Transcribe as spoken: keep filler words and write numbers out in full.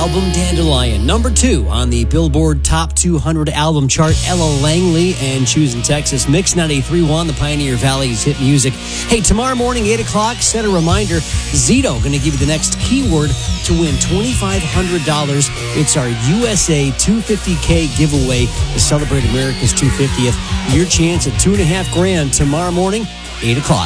album Dandelion. Number two on the Billboard Top two hundred album chart, Ella Langley and Choosing Texas. Mix ninety-three point one, the Pioneer Valley's hit music. Hey, tomorrow morning, eight o'clock, set a reminder. Zito going to give you the next keyword to win twenty-five hundred dollars. It's our U S A two hundred fifty K giveaway to celebrate America's two hundred fiftieth. Your chance at two and a half grand tomorrow morning, eight o'clock.